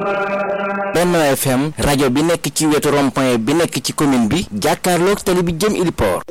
Benno FM rajo bi nekk ci wetu rond-point bi nekk ci commune bi jàkkaarloog tali bi jëm Iliport.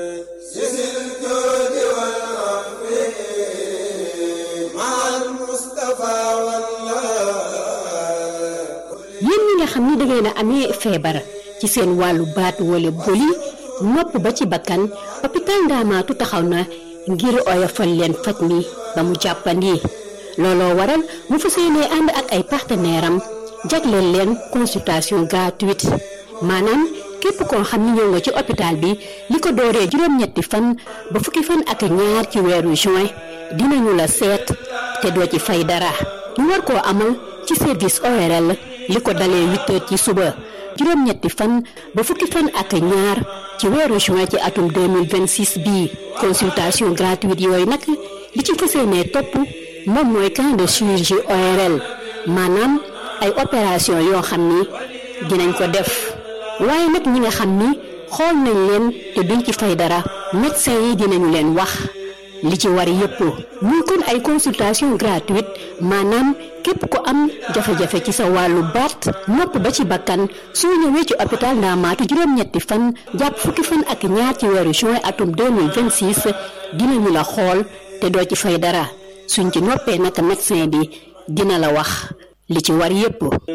yéen ñi nga xam ni da ngeen a amee feebar ci seen wàllu baat wala boli nopp ba ci bakkan hôpital Ndaamaatu taxaw na ngir oyofal leen faj mi ba mu jàppandi looloo waral mu fas yéene ànd ak ay partenaire am jagleel leen consultation gratuite maanaam képp koo xam ni ñëw nga ci hôpital bi li ko dooree juróom-ñetti fan ba fukki fan ak ñaar ci weeru juin dinañu la seet te doo ci fay dara ñu war koo amal ci service ORL li ko dalee 8 heures ci suba juróom-ñetti fan ba fukki fan ak ñaar ci weeru juin ci atum 2026 bii consultation gratuite yooyu nag li ci fas yéene topp moom mooy camp de chirurgie ORL maanaam ay opération yoo xam ni dinañ ko def waaye nag ñi nga xam ni xool nañ leen te duñ ci fay dara médecin yi dinañu leen wax li ci war yépp muy kon ay consultation gratuite maanaam képp ko am jafe-jafe ci sa wàllu baat nopp ba ci bakkan soo ñëwee ci hôpital Ndaamaatu juróom-ñetti fan jàpp fukki fan ak ñaar ci weeru juin atum 2026 dinañu la xool te doo ci fay dara suñ ci noppee naka médecin bi dina la wax li ci war yépp